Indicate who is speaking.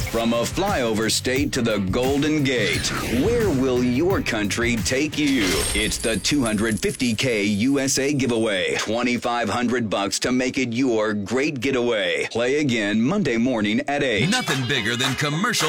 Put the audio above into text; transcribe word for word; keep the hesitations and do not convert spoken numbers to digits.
Speaker 1: From a flyover state to the Golden Gate, where will your country take you? It's the two hundred fifty K U S A giveaway. twenty-five hundred bucks to make it your great getaway. Play again Monday morning at eight.
Speaker 2: Nothing bigger than commercial